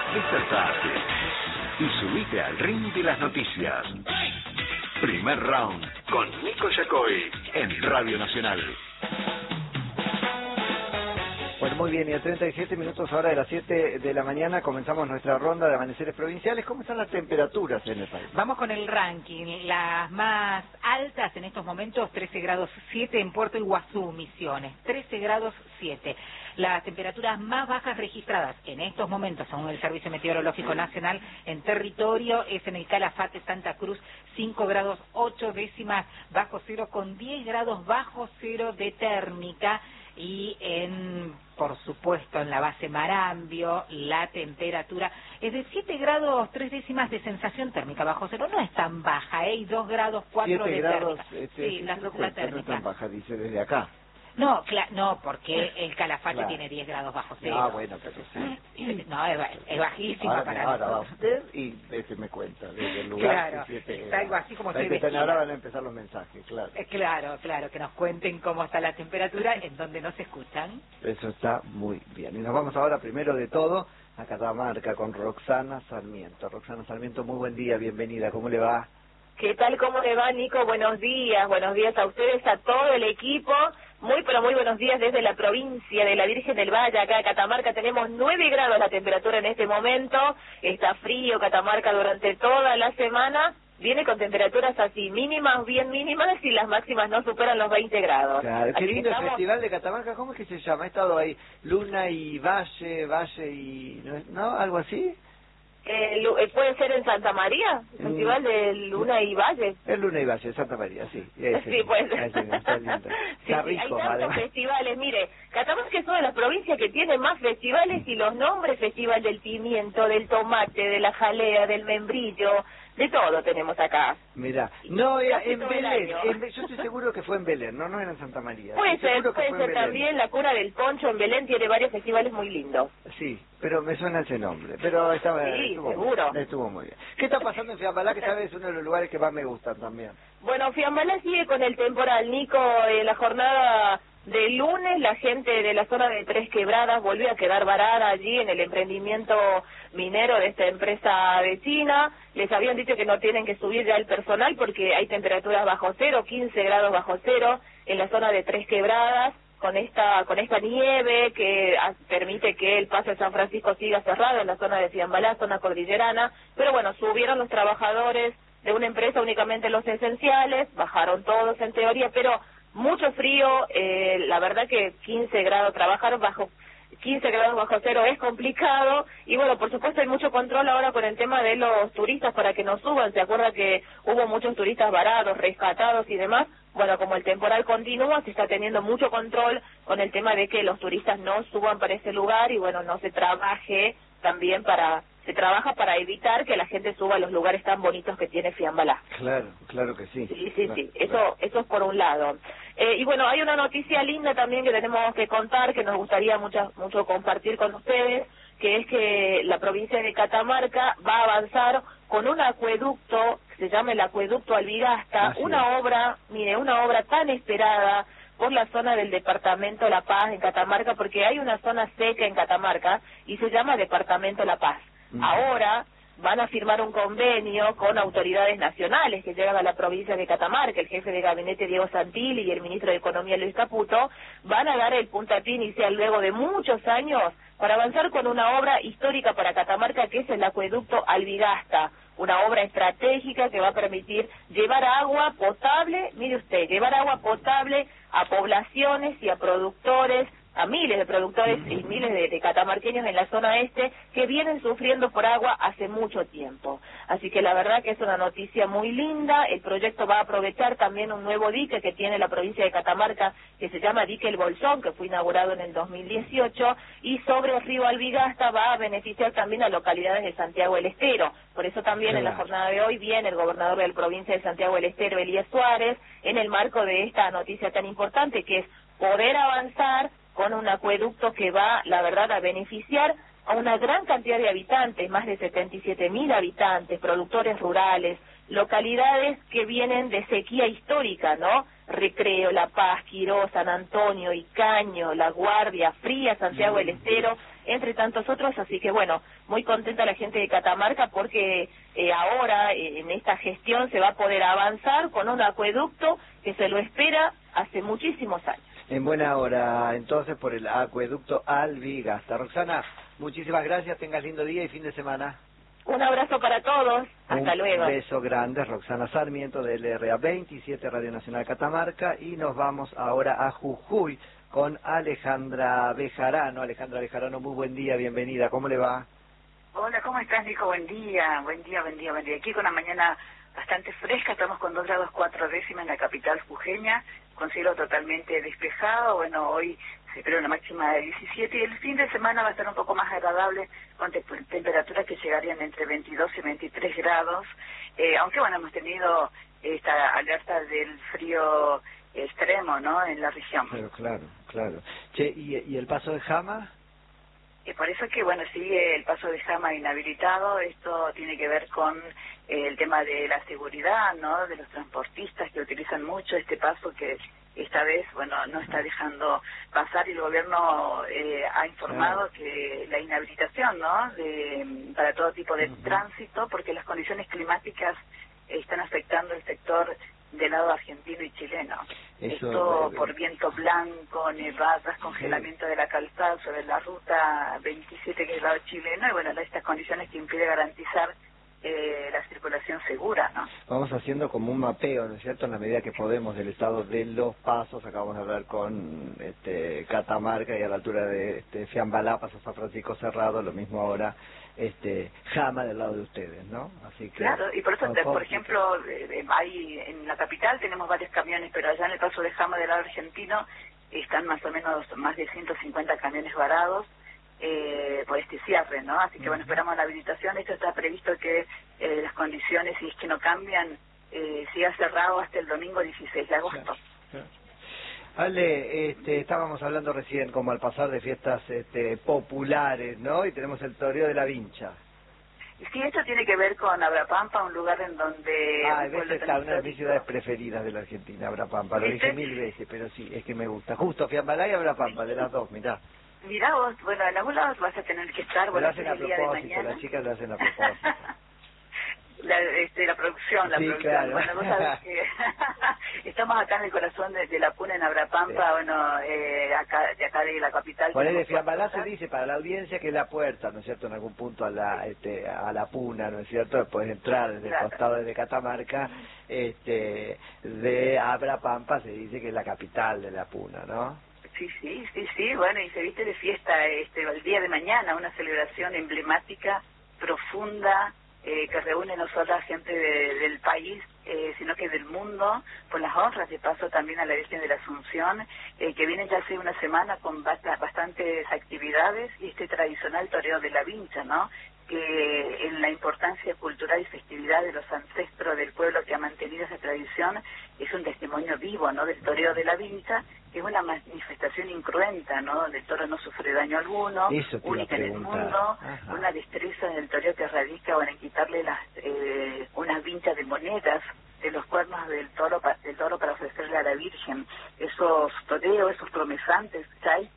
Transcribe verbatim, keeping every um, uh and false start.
Despertate y subite al ring de las noticias. Primer round con Nico Yacoy en Radio Nacional. Bueno, muy bien, y a treinta y siete minutos ahora de las siete de la mañana comenzamos nuestra ronda de amaneceres provinciales. ¿Cómo están las temperaturas en el país? Vamos con el ranking. Las más altas en estos momentos, trece grados siete en Puerto Iguazú, Misiones, trece grados siete. Las temperaturas más bajas registradas en estos momentos, según el Servicio Meteorológico Nacional, en territorio, es en el Calafate, Santa Cruz, cinco grados ocho décimas bajo cero, con diez grados bajo cero de térmica. Y en, por supuesto, en la base Marambio, la temperatura es de siete grados tres décimas de sensación térmica bajo cero. No es tan baja, ¿eh? Y dos grados cuatro de grados, térmica. Este, sí, la, lo la cuenta, térmica. No es tan baja, dice desde acá. No, no, porque el Calafate claro. tiene diez grados bajo cero. Ah, bueno, pero sí. No, es, es bajísimo ahora, para ahora nosotros. va usted y déjeme cuenta, desde el lugar. Claro, siete, está algo así como estoy estoy vestida. Ahora van a empezar los mensajes, claro. Eh, Claro, claro, que nos cuenten cómo está la temperatura en donde nos escuchan. Eso está muy bien. Y nos vamos ahora, primero de todo, a Catamarca con Roxana Sarmiento. Roxana Sarmiento, muy buen día, bienvenida, ¿cómo le va? ¿Qué tal? ¿Cómo le va, Nico? Buenos días, buenos días a ustedes, a todo el equipo. Muy, pero muy buenos días desde la provincia de la Virgen del Valle, acá de Catamarca. Tenemos nueve grados la temperatura en este momento. Está frío Catamarca durante toda la semana. Viene con temperaturas así, mínimas, bien mínimas, y las máximas no superan los veinte grados. Claro, qué Así lindo el estamos... Festival de Catamarca, ¿cómo es que se llama? He estado ahí, Luna y Valle, Valle y... ¿no? ¿Algo así? Eh, ¿Puede ser en Santa María? ¿El Festival de Luna y Valle? Es Luna y Valle, Santa María, sí. Ese, sí, pues. Ese, está lindo. Sí, está sí, rico, hay tantos además. festivales. Mire, Catamarca es una de las provincias que tiene más festivales y los nombres: Festival del Pimiento, del Tomate, de la Jalea, del Membrillo, de todo tenemos acá. Mira, no, era Casi en todo el Belén, año. en, yo estoy seguro que fue en Belén, no, no era en Santa María. Puede Estoy ser, seguro que puede fue en ser Belén. también. La Cuna del Poncho en Belén tiene varios festivales muy lindos. Sí, pero me suena ese nombre, pero estaba, Sí, estuvo, seguro. estuvo muy bien. ¿Qué está pasando en Fiambalá, que sabes es uno de los lugares que más me gustan también? Bueno, Fiambalá sigue con el temporal, Nico. En la jornada de lunes, la gente de la zona de Tres Quebradas volvió a quedar varada allí en el emprendimiento minero de esta empresa vecina. Les habían dicho que no tienen que subir ya el personal porque hay temperaturas bajo cero, quince grados bajo cero en la zona de Tres Quebradas, con esta con esta nieve que a, permite que el paso de San Francisco siga cerrado en la zona de Fiambalá, zona cordillerana. Pero bueno, subieron los trabajadores de una empresa, únicamente los esenciales, bajaron todos en teoría, pero mucho frío. Eh, la verdad que quince grados, trabajar bajo quince grados bajo cero es complicado. Y bueno, por supuesto hay mucho control ahora con el tema de los turistas para que no suban. ¿Se acuerda que hubo muchos turistas varados, rescatados y demás? Bueno, como el temporal continúa, se está teniendo mucho control con el tema de que los turistas no suban para ese lugar y bueno, no se trabaje también para... se trabaja para evitar que la gente suba a los lugares tan bonitos que tiene Fiambalá. Claro, claro que sí. Sí, sí, claro, sí, eso claro. eso es por un lado. Eh, y bueno, hay una noticia linda también que tenemos que contar, que nos gustaría mucho, mucho compartir con ustedes, que es que la provincia de Catamarca va a avanzar con un acueducto que se llama el Acueducto Albigasta, Así una es. obra, mire, una obra tan esperada por la zona del departamento La Paz en Catamarca, porque hay una zona seca en Catamarca y se llama Departamento La Paz. Mm. Ahora van a firmar un convenio con autoridades nacionales que llegan a la provincia de Catamarca. El jefe de gabinete Diego Santilli y el ministro de Economía Luis Caputo van a dar el puntapié inicial luego de muchos años para avanzar con una obra histórica para Catamarca, que es el acueducto Albigasta, una obra estratégica que va a permitir llevar agua potable, mire usted, llevar agua potable a poblaciones y a productores, a miles de productores y miles de, de catamarqueños en la zona este que vienen sufriendo por agua hace mucho tiempo. Así que la verdad que es una noticia muy linda. El proyecto va a aprovechar también un nuevo dique que tiene la provincia de Catamarca, que se llama Dique El Bolsón, que fue inaugurado en el dos mil dieciocho, y sobre el río Albigasta va a beneficiar también a localidades de Santiago del Estero. Por eso también en la jornada de hoy viene el gobernador de la provincia de Santiago del Estero, Elías Suárez, en el marco de esta noticia tan importante, que es poder avanzar con un acueducto que va, la verdad, a beneficiar a una gran cantidad de habitantes, más de setenta y siete mil habitantes, productores rurales, localidades que vienen de sequía histórica, ¿no? Recreo, La Paz, Quirós, San Antonio, Icaño, La Guardia, Fría, Santiago del Estero, entre tantos otros, así que bueno, muy contenta la gente de Catamarca porque eh, ahora eh, en esta gestión se va a poder avanzar con un acueducto que se lo espera hace muchísimos años. En buena hora, entonces, por el acueducto Albigasta. Roxana, muchísimas gracias, tengas lindo día y fin de semana. Un abrazo para todos, hasta Un luego. Un beso grande, Roxana Sarmiento de L R A veintisiete Radio Nacional Catamarca, y nos vamos ahora a Jujuy con Alejandra Bejarano. Alejandra Bejarano, muy buen día, bienvenida, ¿cómo le va? Hola, ¿cómo estás, Nico? Buen día, buen día, buen día, buen día. Aquí con una mañana bastante fresca, estamos con dos grados cuatro décimas en la capital jujeña, con cielo totalmente despejado. Bueno, hoy se espera una máxima de diecisiete y el fin de semana va a estar un poco más agradable, con te temperaturas que llegarían entre veintidós y veintitrés grados, eh, aunque bueno, hemos tenido esta alerta del frío extremo, ¿no?, en la región. Claro, claro, claro. Che, ¿y, y el paso de Jama? Y por eso es que, bueno, sigue el paso de Jama inhabilitado. Esto tiene que ver con eh, el tema de la seguridad, ¿no?, de los transportistas que utilizan mucho este paso que esta vez, bueno, no está dejando pasar, y el gobierno eh, ha informado claro. que la inhabilitación, ¿no?, de, para todo tipo de uh-huh. tránsito, porque las condiciones climáticas eh, están afectando el sector del lado argentino y chileno. Eso, Esto eh, por viento blanco, nevadas, congelamiento sí. de la calzada sobre la ruta veintisiete, que es el lado chileno, y bueno, estas condiciones que impiden garantizar eh, la circulación segura, ¿no? Vamos haciendo como un mapeo, ¿no es cierto?, en la medida que podemos, del estado de los pasos. Acabamos de hablar con este, Catamarca, y a la altura de este, Fiambalá, Paso San Francisco cerrado, lo mismo ahora este Jama del lado de ustedes, ¿no? Así que claro, y por eso, te, por ejemplo, eh, hay en la capital tenemos varios camiones, pero allá en el paso de Jama del lado argentino están más o menos más de ciento cincuenta camiones varados eh, por este cierre, ¿no? Así que bueno, esperamos la habilitación. Esto está previsto que eh, las condiciones, si es que no cambian, eh, siga cerrado hasta el domingo dieciséis de agosto. Claro, claro. Ale, este, estábamos hablando recién como al pasar de fiestas este, populares, ¿no? Y tenemos el toreo de la Vincha. Sí, esto tiene que ver con Abrapampa, un lugar en donde... Ah, es una de mis ciudades preferidas de la Argentina, Abrapampa. Lo dije mil veces, pero sí, es que me gusta. Justo Fiambalá y Abrapampa, de las dos, mirá. Mirá vos, bueno, en algún lado vas a tener que estar. Bueno, lo hacen a propósito, las chicas lo hacen a propósito. La, este, la producción, la sí, producción. Claro. Bueno, vos sabés que estamos acá en el corazón de, de la Puna, en Abrapampa, sí. bueno, eh, acá, de acá de la capital. Por ahí de Fiambalá se dice para la audiencia que es la puerta, ¿no es cierto?, en algún punto a la este, a la Puna, ¿no es cierto?, puedes entrar desde claro. el costado de Catamarca. Este, de Abrapampa se dice que es la capital de la Puna, ¿no? Sí, sí, sí, sí, bueno, y se viste de fiesta este el día de mañana, una celebración emblemática, profunda, Eh, que reúne no solo a gente de, del país, eh, sino que del mundo, por las honras de paso también a la Virgen de la Asunción, eh, que viene ya hace una semana con bast bastantes actividades, y este tradicional toreo de la Vincha, ¿no?, que en la importancia cultural y festividad de los ancestros del pueblo que ha mantenido esa tradición, es un testimonio vivo, ¿no?, del toreo de la Vincha, que es una manifestación incruenta, ¿no?, donde el toro no sufre daño alguno, única en el mundo, Ajá. una destreza en el toreo que radica bueno, en quitarle las eh, unas vinchas de monedas de los cuernos del toro, del toro para ofrecerle a la Virgen. Esos toreos, esos promesantes, ¿sabes?